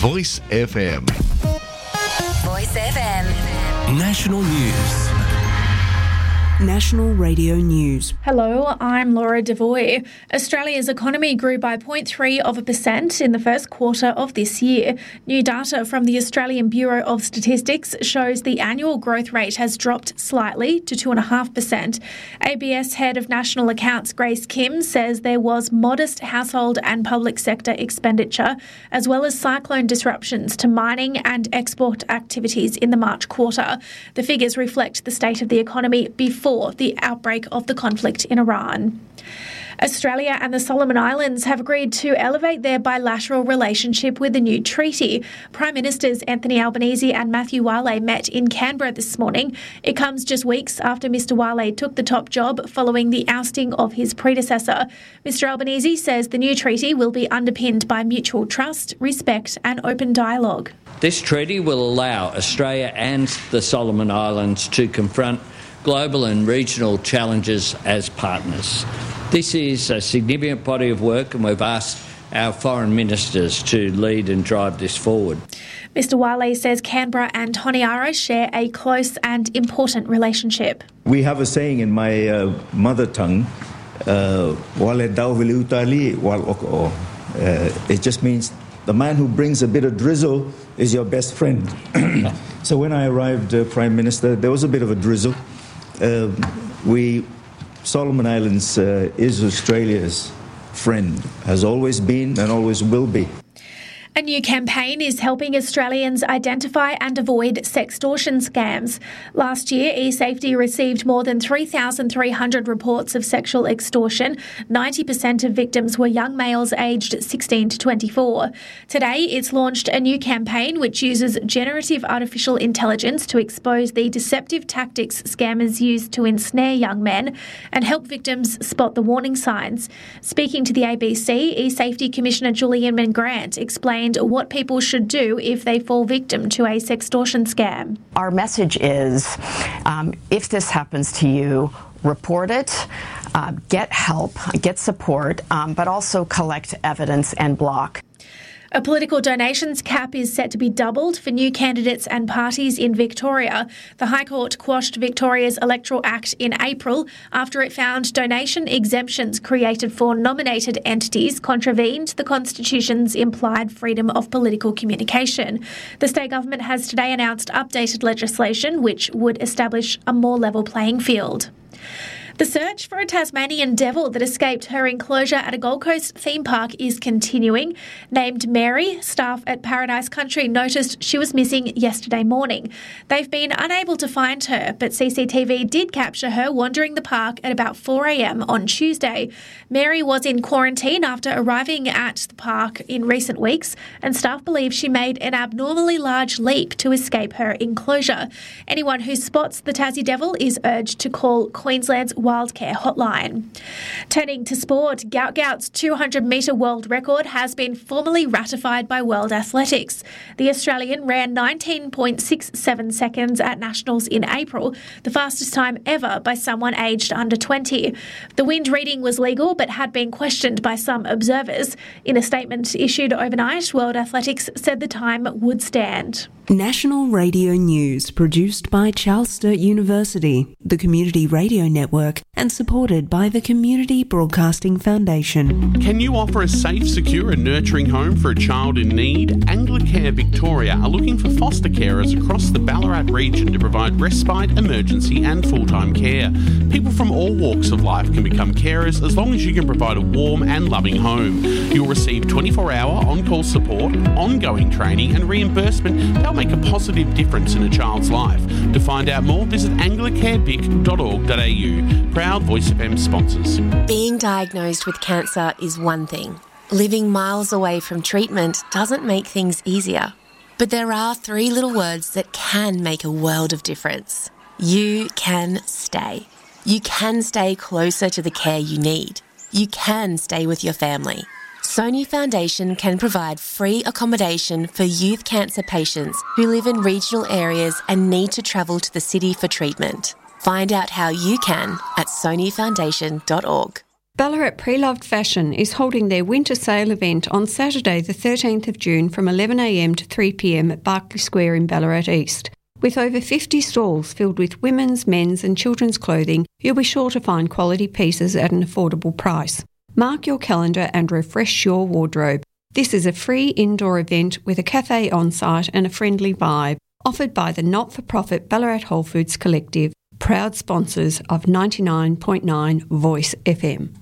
Voice FM. Voice FM. National News. National Radio News. Hello, I'm Laura Devoy. Australia's economy grew by 0.3% in the first quarter of this year. New data from the Australian Bureau of Statistics shows the annual growth rate has dropped slightly to 2.5%. ABS Head of National Accounts Grace Kim says there was modest household and public sector expenditure, as well as cyclone disruptions to mining and export activities in the March quarter. The figures reflect the state of the economy before the outbreak of the conflict in Iran. Australia and the Solomon Islands have agreed to elevate their bilateral relationship with a new treaty. Prime Ministers Anthony Albanese and Matthew Wale met in Canberra this morning. It comes just weeks after Mr Wale took the top job following the ousting of his predecessor. Mr Albanese says the new treaty will be underpinned by mutual trust, respect and open dialogue. This treaty will allow Australia and the Solomon Islands to confront global and regional challenges as partners. This is a significant body of work and we've asked our foreign ministers to lead and drive this forward. Mr Wale says Canberra and Honiara share a close and important relationship. We have a saying in my mother tongue, it just means the man who brings a bit of drizzle is your best friend. So when I arrived Prime Minister, there was a bit of a drizzle. Solomon Islands is Australia's friend, has always been and always will be. A new campaign is helping Australians identify and avoid sextortion scams. Last year, eSafety received more than 3,300 reports of sexual extortion. 90% of victims were young males aged 16 to 24. Today, it's launched a new campaign which uses generative artificial intelligence to expose the deceptive tactics scammers use to ensnare young men and help victims spot the warning signs. Speaking to the ABC, eSafety Commissioner Julian Grant explained what people should do if they fall victim to a sextortion scam. Our message is, if this happens to you, report it, get help, get support, but also collect evidence and block. A political donations cap is set to be doubled for new candidates and parties in Victoria. The High Court quashed Victoria's Electoral Act in April after it found donation exemptions created for nominated entities contravened the Constitution's implied freedom of political communication. The state government has today announced updated legislation which would establish a more level playing field. The search for a Tasmanian devil that escaped her enclosure at a Gold Coast theme park is continuing. Named Mary, staff at Paradise Country noticed she was missing yesterday morning. They've been unable to find her, but CCTV did capture her wandering the park at about 4 a.m. on Tuesday. Mary was in quarantine after arriving at the park in recent weeks, and staff believe she made an abnormally large leap to escape her enclosure. Anyone who spots the Tassie devil is urged to call Queensland's Wildcare Hotline. Turning to sport, Gout's 200-metre world record has been formally ratified by World Athletics. The Australian ran 19.67 seconds at Nationals in April, the fastest time ever by someone aged under 20. The wind reading was legal but had been questioned by some observers. In a statement issued overnight, World Athletics said the time would stand. National Radio News, produced by Charles Sturt University, the Community Radio Network, and supported by the Community Broadcasting Foundation. Can you offer a safe, secure and nurturing home for a child in need? Anglicare Victoria are looking for foster carers across the Ballarat region to provide respite, emergency and full-time care. People from all walks of life can become carers as long as you can provide a warm and loving home. You'll receive 24-hour on-call support, ongoing training and reimbursement to help make a positive difference in a child's life. To find out more, visit anglicarevic.org.au. Proud Voice FM sponsors. Being diagnosed with cancer is one thing. Living miles away from treatment doesn't make things easier. But there are 3 little words that can make a world of difference. You can stay. You can stay closer to the care you need. You can stay with your family. Sony Foundation can provide free accommodation for youth cancer patients who live in regional areas and need to travel to the city for treatment. Find out how you can at sonyfoundation.org. Ballarat Pre-Loved Fashion is holding their winter sale event on Saturday the 13th of June from 11am to 3pm at Barclay Square in Ballarat East. With over 50 stalls filled with women's, men's and children's clothing, you'll be sure to find quality pieces at an affordable price. Mark your calendar and refresh your wardrobe. This is a free indoor event with a cafe on site and a friendly vibe, offered by the not-for-profit Ballarat Whole Foods Collective, proud sponsors of 99.9 Voice FM.